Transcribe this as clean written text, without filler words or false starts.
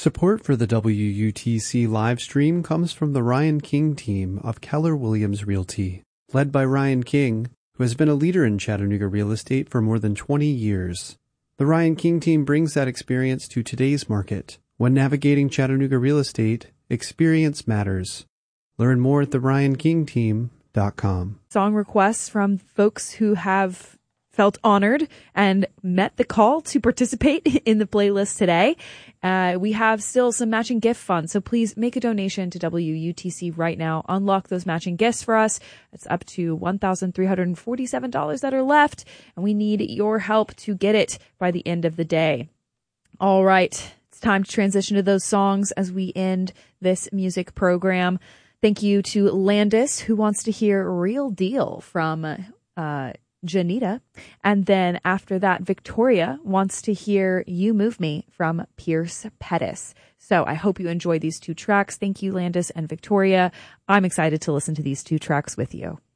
Support for the WUTC live stream comes from the Ryan King team of Keller Williams Realty, led by Ryan King, who has been a leader in Chattanooga real estate for more than 20 years. The Ryan King team brings that experience to today's market. When navigating Chattanooga real estate, experience matters. Learn more at theryankingteam.com. Song requests from folks who have felt honored and met the call to participate in the playlist today. We have still some matching gift funds, so please make a donation to WUTC right now. Unlock those matching gifts for us. It's up to $1,347 that are left, and we need your help to get it by the end of the day. All right, it's time to transition to those songs as we end this music program. Thank you to Landis, who wants to hear Real Deal from Janita. And then after that, Victoria wants to hear You Move Me from Pierce Pettis. So I hope you enjoy these two tracks. Thank you, Landis and Victoria. I'm excited to listen to these two tracks with you.